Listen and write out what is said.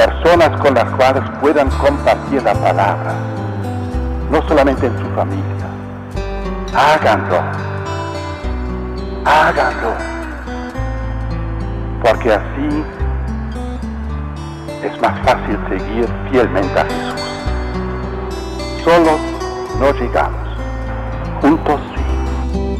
personas con las cuales puedan compartir la palabra, no solamente en su familia. Háganlo, porque así es más fácil seguir fielmente a Jesús. Solos no llegamos, juntos